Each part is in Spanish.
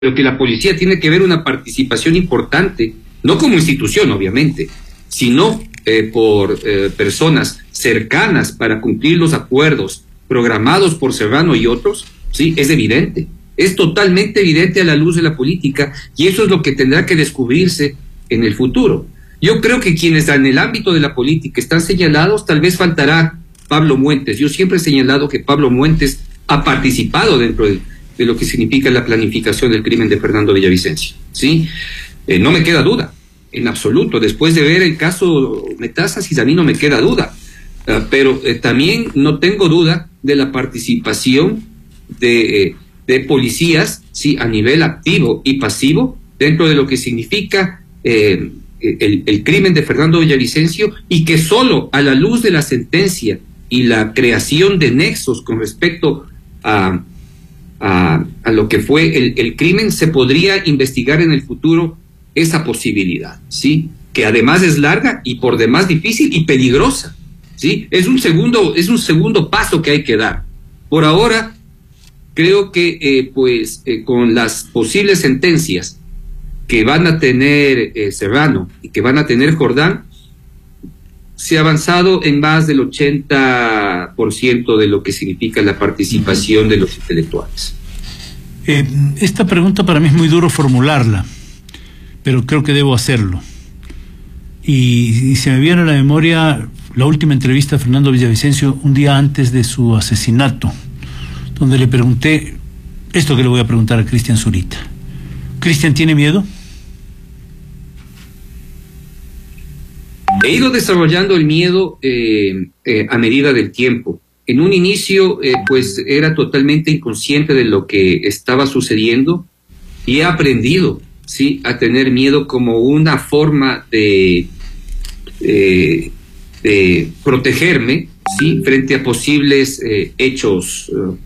pero que la policía tiene que ver una participación importante, no como institución, obviamente, sino por personas cercanas para cumplir los acuerdos programados por Serrano y otros, sí, es evidente. Es totalmente evidente a la luz de la política, y eso es lo que tendrá que descubrirse en el futuro. Yo creo que quienes en el ámbito de la política están señalados, tal vez faltará Pablo Muentes. Yo siempre he señalado que Pablo Muentes ha participado dentro de lo que significa la planificación del crimen de Fernando Villavicencio, ¿sí? No me queda duda, en absoluto. Después de ver el caso Metástasis, a mí no me queda duda. Pero también no tengo duda de la participación de policías, sí, a nivel activo y pasivo, dentro de lo que significa el crimen de Fernando Villavicencio, y que solo a la luz de la sentencia y la creación de nexos con respecto a lo que fue el crimen se podría investigar en el futuro esa posibilidad, ¿sí? Que además es larga y por demás difícil y peligrosa, ¿sí? Es un segundo paso que hay que dar. Por ahora, creo que con las posibles sentencias que van a tener Serrano y que van a tener Jordán, se ha avanzado en más del 80% de lo que significa la participación de los intelectuales. Esta pregunta para mí es muy duro formularla, pero creo que debo hacerlo. Y se me viene a la memoria la última entrevista a Fernando Villavicencio un día antes de su asesinato, donde le pregunté esto que le voy a preguntar a Cristian Zurita. ¿Cristian tiene miedo? He ido desarrollando el miedo a medida del tiempo. En un inicio, pues era totalmente inconsciente de lo que estaba sucediendo, y he aprendido, sí, a tener miedo como una forma de protegerme, sí, frente a posibles hechos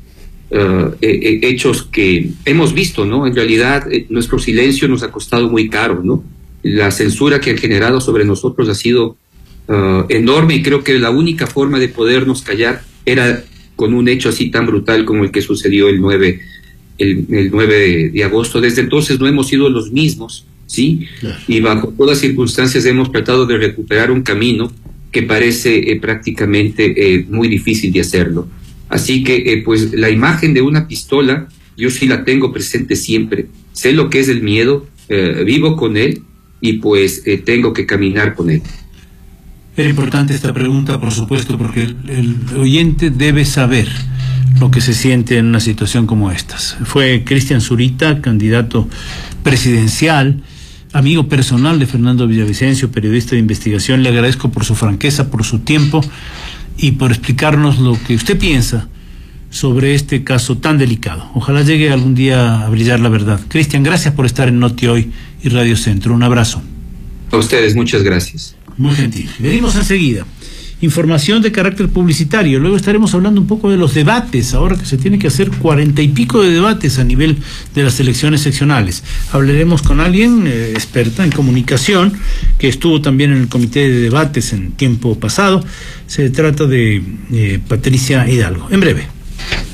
que hemos visto, ¿no? En realidad, nuestro silencio nos ha costado muy caro, ¿no? La censura que han generado sobre nosotros ha sido enorme, y creo que la única forma de podernos callar era con un hecho así tan brutal como el que sucedió el 9 de agosto. Desde entonces no hemos sido los mismos, ¿sí? Claro. Y bajo todas circunstancias hemos tratado de recuperar un camino que parece prácticamente muy difícil de hacerlo. Así que pues la imagen de una pistola yo sí la tengo presente siempre. Sé lo que es el miedo, vivo con él, y pues tengo que caminar con él. Era importante esta pregunta, por supuesto, porque el oyente debe saber lo que se siente en una situación como estas. Fue Cristian Zurita, candidato presidencial, amigo personal de Fernando Villavicencio, periodista de investigación. Le agradezco por su franqueza, por su tiempo y por explicarnos lo que usted piensa sobre este caso tan delicado. Ojalá llegue algún día a brillar la verdad. Cristian, gracias por estar en Noti Hoy y Radio Centro. Un abrazo. A ustedes, muchas gracias. Muy gentil. Venimos enseguida. Información de carácter publicitario. Luego estaremos hablando un poco de los debates, ahora que se tiene que hacer 40 y pico de debates a nivel de las elecciones seccionales. Hablaremos con alguien experta en comunicación, que estuvo también en el comité de debates en tiempo pasado. Se trata de Patricia Hidalgo. En breve.